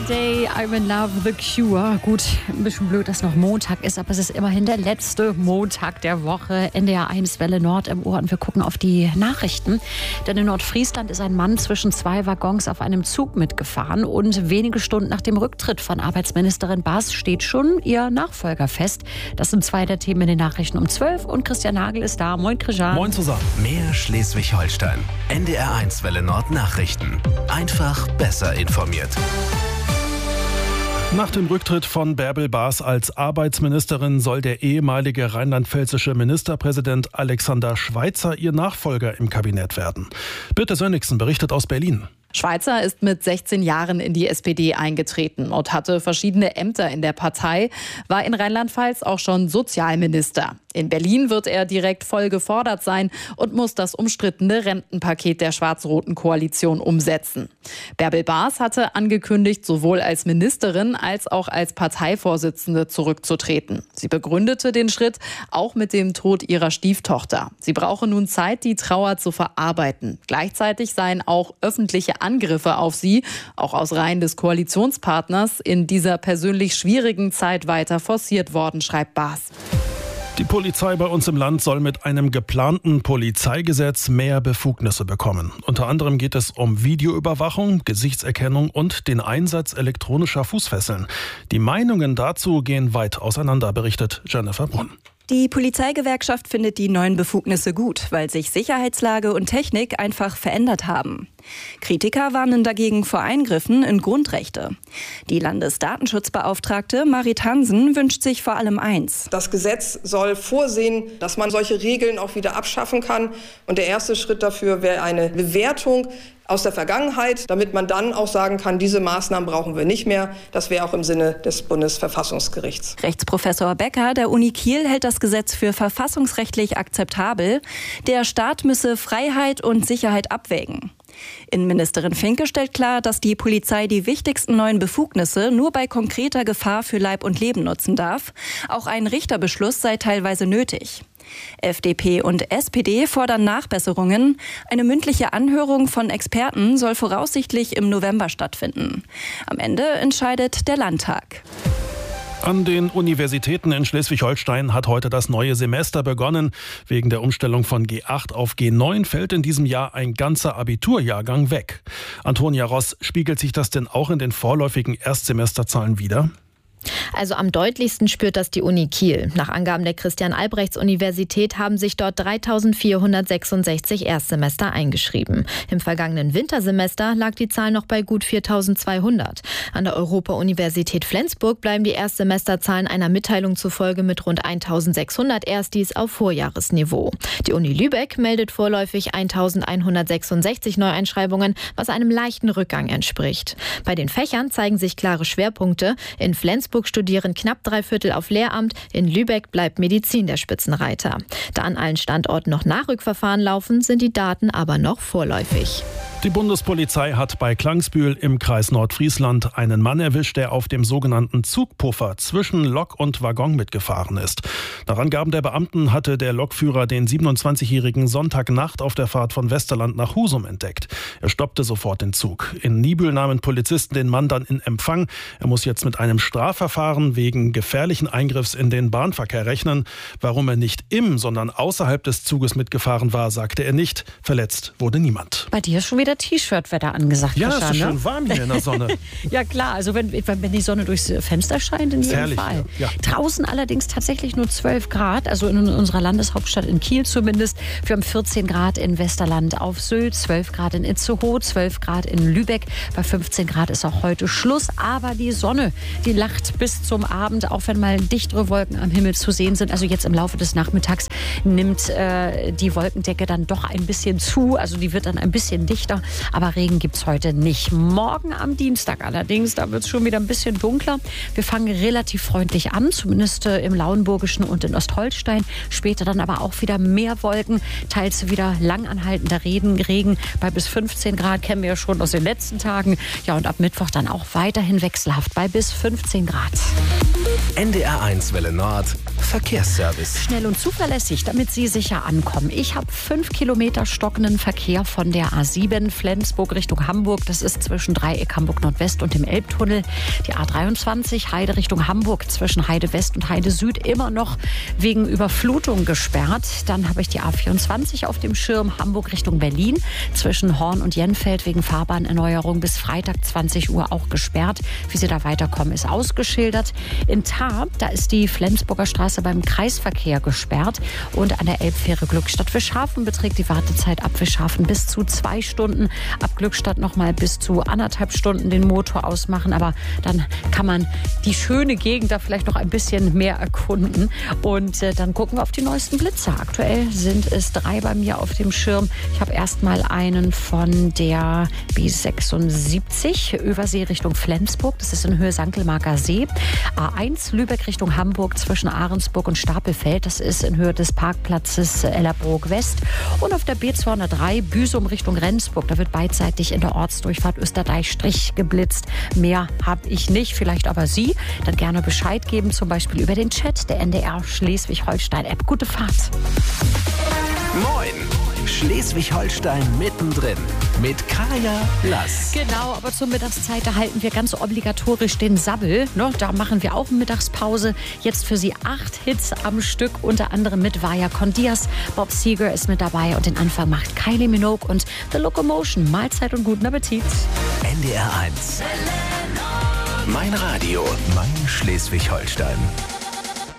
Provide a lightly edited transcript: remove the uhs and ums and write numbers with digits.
Day, I'm in love, The Cure. Gut, ein bisschen blöd, dass noch Montag ist, aber es ist immerhin der letzte Montag der Woche. NDR 1 Welle Nord im Ohr und wir gucken auf die Nachrichten. Denn in Nordfriesland ist ein Mann zwischen zwei Waggons auf einem Zug mitgefahren und wenige Stunden nach dem Rücktritt von Arbeitsministerin Baas steht schon ihr Nachfolger fest. Das sind zwei der Themen in den Nachrichten um 12 und Christian Nagel ist da. Moin, Christian. Moin zusammen. Mehr Schleswig-Holstein. NDR 1 Welle Nord Nachrichten. Einfach besser informiert. Nach dem Rücktritt von Bärbel Baas als Arbeitsministerin soll der ehemalige rheinland-pfälzische Ministerpräsident Alexander Schweitzer ihr Nachfolger im Kabinett werden. Birte Sönnigsen berichtet aus Berlin. Schweitzer ist mit 16 Jahren in die SPD eingetreten und hatte verschiedene Ämter in der Partei, war in Rheinland-Pfalz auch schon Sozialminister. In Berlin wird er direkt voll gefordert sein und muss das umstrittene Rentenpaket der schwarz-roten Koalition umsetzen. Bärbel Baas hatte angekündigt, sowohl als Ministerin als auch als Parteivorsitzende zurückzutreten. Sie begründete den Schritt auch mit dem Tod ihrer Stieftochter. Sie brauche nun Zeit, die Trauer zu verarbeiten. Gleichzeitig seien auch öffentliche Angriffe auf sie, auch aus Reihen des Koalitionspartners, in dieser persönlich schwierigen Zeit weiter forciert worden, schreibt Baas. Die Polizei bei uns im Land soll mit einem geplanten Polizeigesetz mehr Befugnisse bekommen. Unter anderem geht es um Videoüberwachung, Gesichtserkennung und den Einsatz elektronischer Fußfesseln. Die Meinungen dazu gehen weit auseinander, berichtet Jennifer Brunn. Die Polizeigewerkschaft findet die neuen Befugnisse gut, weil sich Sicherheitslage und Technik einfach verändert haben. Kritiker warnen dagegen vor Eingriffen in Grundrechte. Die Landesdatenschutzbeauftragte Marit Hansen wünscht sich vor allem eins. Das Gesetz soll vorsehen, dass man solche Regeln auch wieder abschaffen kann. Und der erste Schritt dafür wäre eine Bewertung aus der Vergangenheit, damit man dann auch sagen kann, diese Maßnahmen brauchen wir nicht mehr. Das wäre auch im Sinne des Bundesverfassungsgerichts. Rechtsprofessor Becker der Uni Kiel hält das Gesetz für verfassungsrechtlich akzeptabel. Der Staat müsse Freiheit und Sicherheit abwägen. Innenministerin Finke stellt klar, dass die Polizei die wichtigsten neuen Befugnisse nur bei konkreter Gefahr für Leib und Leben nutzen darf. Auch ein Richterbeschluss sei teilweise nötig. FDP und SPD fordern Nachbesserungen. Eine mündliche Anhörung von Experten soll voraussichtlich im November stattfinden. Am Ende entscheidet der Landtag. An den Universitäten in Schleswig-Holstein hat heute das neue Semester begonnen. Wegen der Umstellung von G8 auf G9 fällt in diesem Jahr ein ganzer Abiturjahrgang weg. Antonia Ross, spiegelt sich das denn auch in den vorläufigen Erstsemesterzahlen wider? Also am deutlichsten spürt das die Uni Kiel. Nach Angaben der Christian-Albrechts-Universität haben sich dort 3.466 Erstsemester eingeschrieben. Im vergangenen Wintersemester lag die Zahl noch bei gut 4.200. An der Europa-Universität Flensburg bleiben die Erstsemesterzahlen einer Mitteilung zufolge mit rund 1.600 Erstis auf Vorjahresniveau. Die Uni Lübeck meldet vorläufig 1.166 Neueinschreibungen, was einem leichten Rückgang entspricht. Bei den Fächern zeigen sich klare Schwerpunkte. In Flensburg studieren knapp 3/4 auf Lehramt, in Lübeck bleibt Medizin der Spitzenreiter. Da an allen Standorten noch Nachrückverfahren laufen, sind die Daten aber noch vorläufig. Die Bundespolizei hat bei Klangsbühl im Kreis Nordfriesland einen Mann erwischt, der auf dem sogenannten Zugpuffer zwischen Lok und Waggon mitgefahren ist. Nach Angaben der Beamten hatte der Lokführer den 27-jährigen Sonntagnacht auf der Fahrt von Westerland nach Husum entdeckt. Er stoppte sofort den Zug. In Niebüll nahmen Polizisten den Mann dann in Empfang. Er muss jetzt mit einem Strafverfahren wegen gefährlichen Eingriffs in den Bahnverkehr rechnen. Warum er nicht im, sondern außerhalb des Zuges mitgefahren war, sagte er nicht. Verletzt wurde niemand. Bei dir ist schon wieder T-Shirt-Wetter angesagt. Ja, es ist schön warm hier in der Sonne. Ja klar, also wenn die Sonne durchs Fenster scheint, in jedem herrlich, Fall. Ja. Draußen allerdings tatsächlich nur 12 Grad, also in unserer Landeshauptstadt in Kiel zumindest. Wir haben 14 Grad in Westerland auf Sylt, 12 Grad in Itzehoe, 12 Grad in Lübeck. Bei 15 Grad ist auch heute Schluss, aber die Sonne, die lacht bis zum Abend, auch wenn mal dichtere Wolken am Himmel zu sehen sind. Also jetzt im Laufe des Nachmittags nimmt die Wolkendecke dann doch ein bisschen zu, also die wird dann ein bisschen dichter. Aber Regen gibt es heute nicht. Morgen am Dienstag allerdings, da wird es schon wieder ein bisschen dunkler. Wir fangen relativ freundlich an, zumindest im Lauenburgischen und in Ostholstein. Später dann aber auch wieder mehr Wolken, teils wieder langanhaltender Regen bei bis 15 Grad, kennen wir ja schon aus den letzten Tagen. Ja, und ab Mittwoch dann auch weiterhin wechselhaft bei bis 15 Grad. NDR 1 Welle Nord Verkehrsservice. Schnell und zuverlässig, damit Sie sicher ankommen. Ich habe 5 Kilometer stockenden Verkehr von der A7 Flensburg Richtung Hamburg. Das ist zwischen Dreieck Hamburg Nordwest und dem Elbtunnel. Die A23 Heide Richtung Hamburg zwischen Heide West und Heide Süd immer noch wegen Überflutung gesperrt. Dann habe ich die A24 auf dem Schirm Hamburg Richtung Berlin zwischen Horn und Jenfeld wegen Fahrbahnerneuerung bis Freitag 20 Uhr auch gesperrt. Wie Sie da weiterkommen, ist ausgeschildert. In Tarp, da ist die Flensburger Straße beim Kreisverkehr gesperrt. Und an der Elbfähre Glückstadt-Fischhafen beträgt die Wartezeit ab Fischhafen bis zu 2 Stunden. Ab Glückstadt noch mal bis zu 1,5 Stunden den Motor ausmachen. Aber dann kann man die schöne Gegend da vielleicht noch ein bisschen mehr erkunden. Und dann gucken wir auf die neuesten Blitzer. Aktuell sind es 3 bei mir auf dem Schirm. Ich habe erstmal einen von der B76 Übersee Richtung Flensburg. Das ist in Höhe Sankelmarker See. A1 Lübeck Richtung Hamburg zwischen Ahrensburg und Stapelfeld. Das ist in Höhe des Parkplatzes Ellerburg West. Und auf der B203 Büsum Richtung Rendsburg. Da wird beidseitig in der Ortsdurchfahrt Österdeich-Strich geblitzt. Mehr habe ich nicht, vielleicht aber Sie. Dann gerne Bescheid geben, zum Beispiel über den Chat der NDR Schleswig-Holstein-App. Gute Fahrt. Moin! Schleswig-Holstein mittendrin mit Kaya Lass. Genau, aber zur Mittagszeit, da halten wir ganz obligatorisch den Sabbel. Da machen wir auch Mittagspause. Jetzt für Sie 8 Hits am Stück, unter anderem mit Vaya con Diaz. Bob Seger ist mit dabei und den Anfang macht Kylie Minogue und The Locomotion. Mahlzeit und guten Appetit. NDR 1. Mein Radio, mein Schleswig-Holstein.